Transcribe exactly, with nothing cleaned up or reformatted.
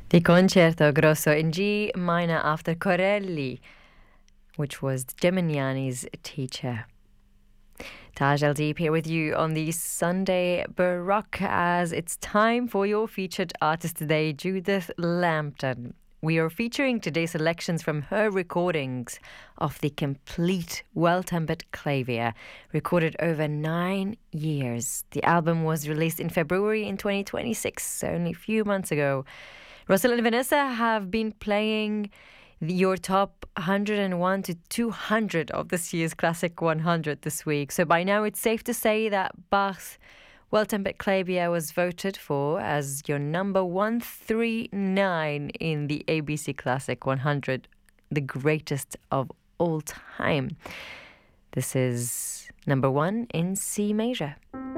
The Concerto Grosso in G minor after Corelli, which was Gemignani's teacher. Taj El-Deep here with you on the Sunday Baroque as it's time for your featured artist today, Judith Lampton. We are featuring today's selections from her recordings of the complete well-tempered clavier, recorded over nine years. The album was released in February in twenty twenty-six, so only a few months ago. Russell and Vanessa have been playing your top one hundred one to two hundred of this year's Classic one hundred this week. So by now it's safe to say that Bach's Well-Tempered Clavier was voted for as your number one thirty-nine in the A B C Classic one hundred, the greatest of all time. This is number one in C major.